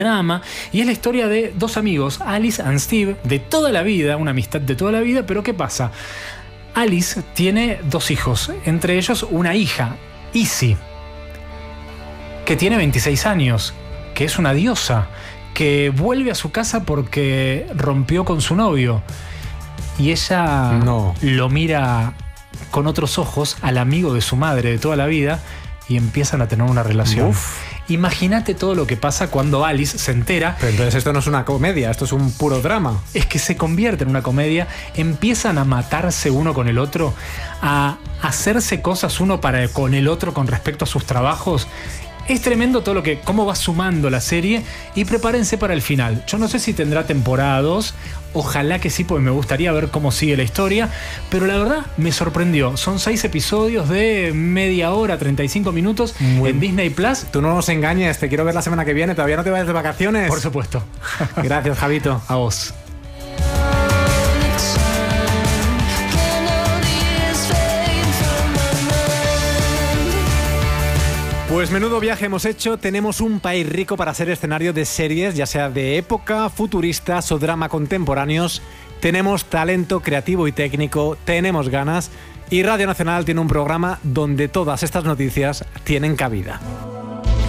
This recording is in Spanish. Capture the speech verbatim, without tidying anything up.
drama, y es la historia de dos amigos, Alice and Steve, de toda la vida, una amistad de toda la vida. Pero ¿qué pasa? Alice tiene dos hijos, entre ellos una hija, Izzy, que tiene veintiséis años, que es una diosa, que vuelve a su casa porque rompió con su novio, y ella no. lo mira con otros ojos al amigo de su madre de toda la vida y empiezan a tener una relación. Uf. Imagínate todo lo que pasa cuando Alice se entera. Pero entonces esto no es una comedia, esto es un puro drama. Es que se convierte en una comedia. Empiezan a matarse uno con el otro, a hacerse cosas uno para con el otro con respecto a sus trabajos. Es tremendo todo lo que, cómo va sumando la serie, y prepárense para el final. Yo no sé si tendrá temporada dos, ojalá que sí, porque me gustaría ver cómo sigue la historia, pero la verdad me sorprendió. Son seis episodios de media hora, treinta y cinco minutos Muy en Disney Plus. Tú no nos engañes, te quiero ver la semana que viene, todavía no te vayas de vacaciones. Por supuesto. Gracias, Javito. A vos. Pues menudo viaje hemos hecho. Tenemos un país rico para ser escenario de series, ya sea de época, futuristas o drama contemporáneos. Tenemos talento creativo y técnico, tenemos ganas, y Radio Nacional tiene un programa donde todas estas noticias tienen cabida.